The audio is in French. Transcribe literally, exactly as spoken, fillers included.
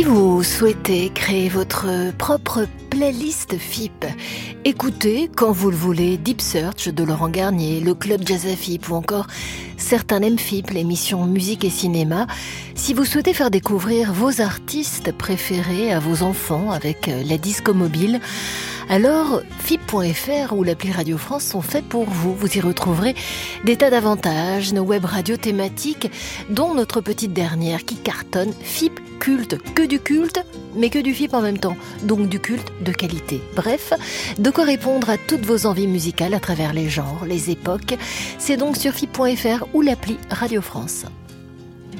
Si vous souhaitez créer votre propre playlist F I P, écoutez quand vous le voulez Deep Search de Laurent Garnier, le Club Jazz à F I P ou encore Certains aiment F I P, l'émission Musique et Cinéma. Si vous souhaitez faire découvrir vos artistes préférés à vos enfants avec la disco mobile, alors F I P point F R ou l'appli Radio France sont faits pour vous. Vous y retrouverez des tas d'avantages, nos web radios thématiques, dont notre petite dernière qui cartonne, F I P Culte. Que du culte, mais que du F I P en même temps. Donc du culte de qualité. Bref, de quoi répondre à toutes vos envies musicales à travers les genres, les époques. C'est donc sur F I P point F R ou l'appli Radio France.